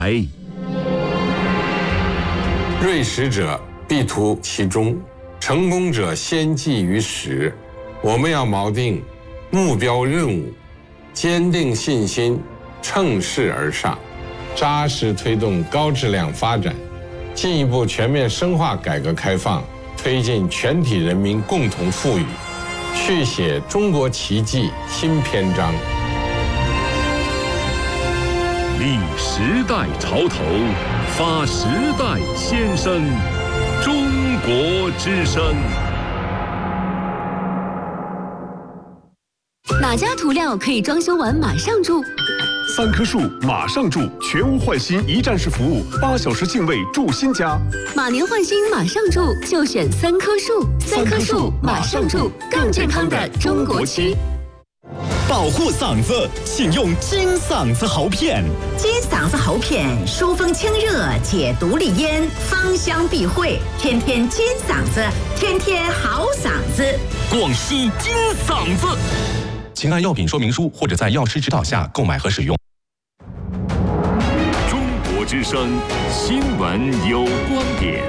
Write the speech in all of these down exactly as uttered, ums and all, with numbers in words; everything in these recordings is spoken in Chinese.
哎， 锐识者必图其中，成功者先济于始。我们要锚定目标任务，坚定信心，乘势而上，扎实推动高质量发展，进一步全面深化改革开放，推进全体人民共同富裕，续写中国奇迹新篇章。 立时代潮头，发时代先声，中国之声。 哪家涂料可以装修完马上住？ 三棵树马上住，全屋换新一站式服务，八小时净位住新家。 马年换新马上住，就选三棵树。三棵树马上住，更健康的中国区。 保护嗓子，请用金嗓子喉片。 金嗓子喉片疏风清热，解毒利咽，芳香避秽，天天金嗓子，天天好嗓子。 广西金嗓子，请按药品说明书或者在药师指导下购买和使用。 中国之声新闻有观点。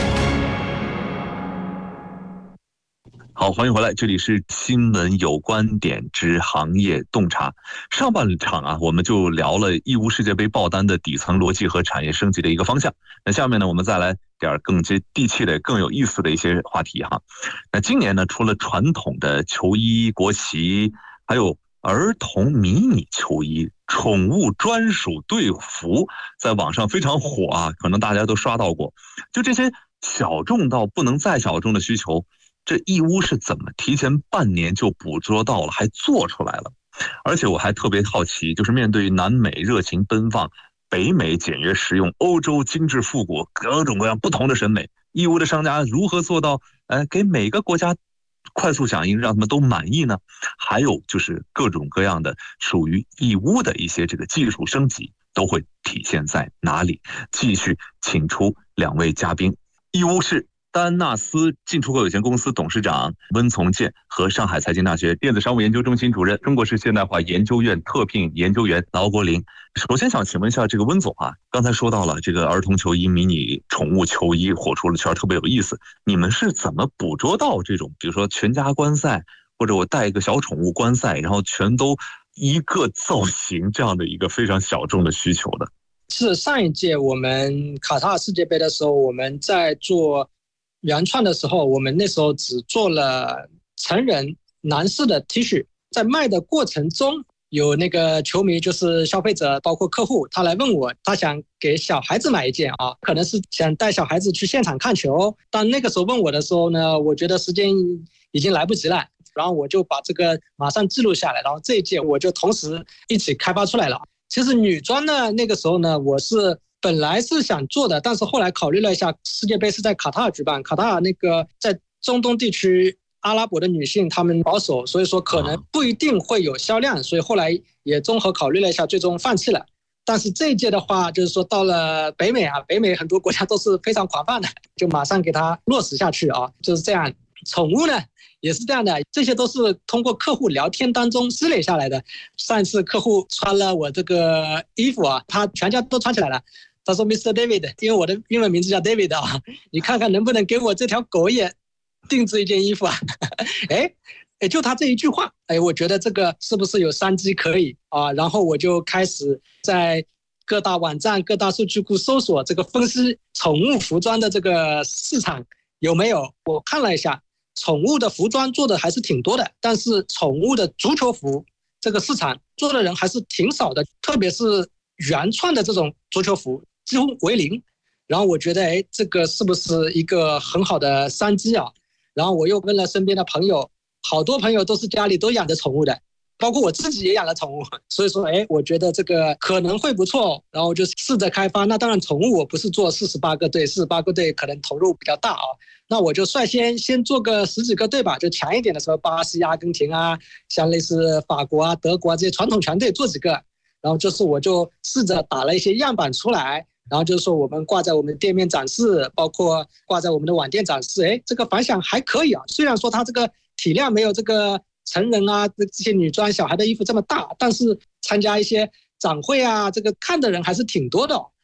好，欢迎回来，这里是新闻有观点之行业洞察。上半场啊，我们就聊了义乌世界杯爆单的底层逻辑和产业升级的一个方向。那下面呢，我们再来点更接地气的、更有意思的一些话题哈。那今年呢，除了传统的球衣、国旗，还有儿童迷你球衣、宠物专属队服，在网上非常火啊，可能大家都刷到过。就这些小众到不能再小众的需求，这义乌是怎么提前半年就捕捉到了，还做出来了？而且我还特别好奇，就是面对南美热情奔放、北美简约实用、欧洲精致复古，各种各样不同的审美，义乌的商家如何做到，呃，给每个国家快速响应，让他们都满意呢？还有就是各种各样的属于义乌的一些这个技术升级，都会体现在哪里？继续请出两位嘉宾，义乌市丹纳斯进出口有限公司董事长温从建和上海财经大学电子商务研究中心主任、中国式现代化研究院特聘研究员劳国林。首先想请问一下这个温总啊，刚才说到了这个儿童球衣、迷你宠物球衣火出了圈，特别有意思。你们是怎么捕捉到这种，比如说全家观赛，或者我带一个小宠物观赛，然后全都一个造型这样的一个非常小众的需求的？ 是上一届我们卡塔尔世界杯的时候，我们在做原创的时候，我们那时候只做了成人男士的 T 恤，在卖的过程中，有那个球迷，就是消费者，包括客户，他来问我，他想给小孩子买一件啊，可能是想带小孩子去现场看球。但那个时候问我的时候呢，我觉得时间已经来不及了，然后我就把这个马上记录下来，然后这一届我就同时一起开发出来了。其实女装呢，那个时候呢，我是本来是想做的，但是后来考虑了一下，世界杯是在卡塔尔举办，卡塔尔那个在中东地区阿拉伯的女性她们保守，所以说可能不一定会有销量，所以后来也综合考虑了一下，最终放弃了。但是这一届的话，就是说到了北美啊，北美很多国家都是非常广泛的，就马上给它落实下去啊，就是这样。宠物呢也是这样的，这些都是通过客户聊天当中积累下来的。上一次客户穿了我这个衣服啊，他全家都穿起来了。他说 Mister David， 因为我的英文名字叫 David 啊，你看看能不能给我这条狗也定制一件衣服啊？哎，也就他这一句话，哎，我觉得这个是不是有商机可以啊？然后我就开始在各大网站、各大数据库搜索这个分析宠物服装的这个市场有没有。我看了一下，宠物的服装做的还是挺多的，但是宠物的足球服这个市场做的人还是挺少的，特别是原创的这种足球服几乎为零。然后我觉得，哎，这个是不是一个很好的商机啊？然后我又问了身边的朋友，好多朋友都是家里都养着宠物的，包括我自己也养了宠物，所以说，哎，我觉得这个可能会不错，然后就试着开发。那当然，宠物我不是做四十八个队，四十八个队可能投入比较大啊。那我就率先先做个十几个队吧，就强一点的时候，巴西、阿根廷啊，像类似法国啊、德国啊这些传统强队做几个，然后就是我就试着打了一些样板出来。然后就是说我们挂在我们店面展示，包括挂在我们的网店展示，哎，这个反响还可以啊。虽然说它这个体量没有这个成人啊这些女装小孩的衣服这么大，但是参加一些展会啊，这个看的人还是挺多的哦。